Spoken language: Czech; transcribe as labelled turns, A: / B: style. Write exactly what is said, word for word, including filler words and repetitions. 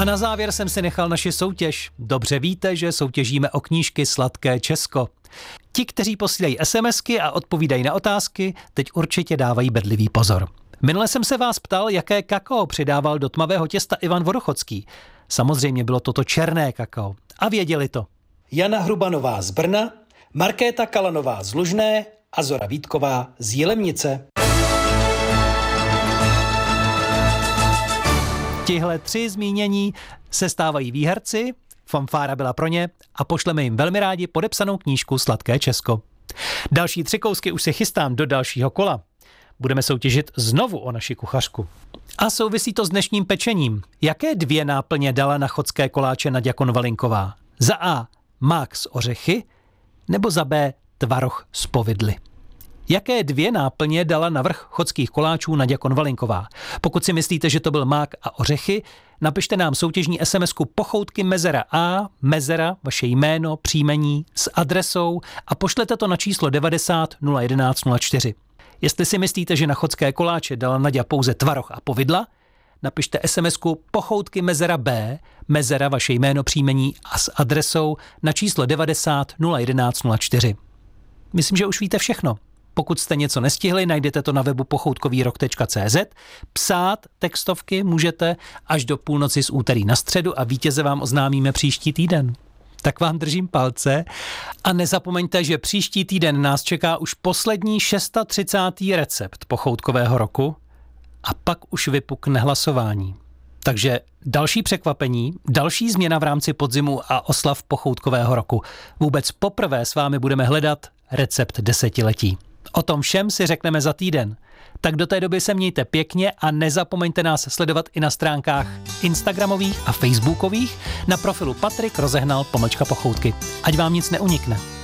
A: A na závěr jsem si nechal naši soutěž. Dobře víte, že soutěžíme o knížky Sladké Česko. Ti, kteří posílají SMSky a odpovídají na otázky, teď určitě dávají bedlivý pozor. Minule jsem se vás ptal, jaké kakao přidával do tmavého těsta Ivan Vodochodský. Samozřejmě bylo toto černé kakao. A věděli to
B: Jana Hrubanová z Brna, Markéta Kalanová z Lužné a Zora Vítková z Jilemnice.
A: Tihle tři zmínění se stávají výherci, fanfára byla pro ně a pošleme jim velmi rádi podepsanou knížku Sladké Česko. Další tři kousky už se chystám do dalšího kola. Budeme soutěžit znovu o naši kuchařku. A souvisí to s dnešním pečením. Jaké dvě náplně dala na chodské koláče Naďa Konvalinková? Za A mák s ořechy nebo za B tvaroh z povidly? Jaké dvě náplně dala na vrch chodských koláčů Naďa Konvalinková? Pokud si myslíte, že to byl mák a ořechy, napište nám soutěžní SMSku pochoutky mezera A, mezera, vaše jméno, příjmení s adresou a pošlete to na číslo devadesát nula jedenáct nula čtyři. Jestli si myslíte, že na chodské koláče dala Naďa pouze tvaroh a povidla, napište SMSku pochoutky mezera B, mezera, vaše jméno, příjmení a s adresou na číslo devadesát nula jedenáct nula čtyři. Myslím, že už víte všechno. Pokud jste něco nestihli, najdete to na webu pochoutkovýrok tečka cé zet. Psát textovky můžete až do půlnoci z úterý na středu a vítěze vám oznámíme příští týden. Tak vám držím palce a nezapomeňte, že příští týden nás čeká už poslední třicátý šestý recept pochoutkového roku a pak už vypukne hlasování. Takže další překvapení, další změna v rámci podzimu a oslav pochoutkového roku. Vůbec poprvé s vámi budeme hledat recept desetiletí. O tom všem si řekneme za týden. Tak do té doby se mějte pěkně a nezapomeňte nás sledovat i na stránkách instagramových a facebookových na profilu Patrik Rozehnal pomlčka pochoutky. Ať vám nic neunikne.